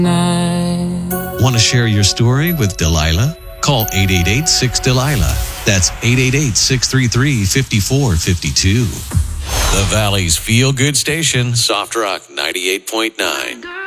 Want to share your story with Delilah? Call 888-6-DELILAH. That's 888-633-5452. The Valley's feel-good station, Soft Rock 98.9.